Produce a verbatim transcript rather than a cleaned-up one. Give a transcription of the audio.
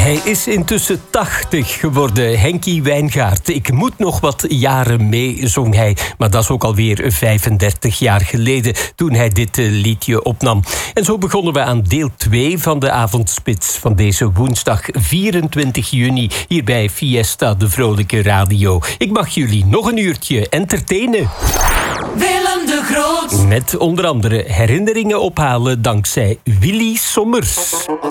Hij is intussen tachtig geworden, Henkie Wijngaard. Ik moet nog wat jaren mee, zong hij. Maar dat is ook alweer vijfendertig jaar geleden toen hij dit liedje opnam. En zo begonnen we aan deel twee van de avondspits van deze woensdag vierentwintig juni hier bij Fiesta, de Vrolijke Radio. Ik mag jullie nog een uurtje entertainen. Willem de Groot. Met onder andere herinneringen ophalen dankzij Willy Sommers.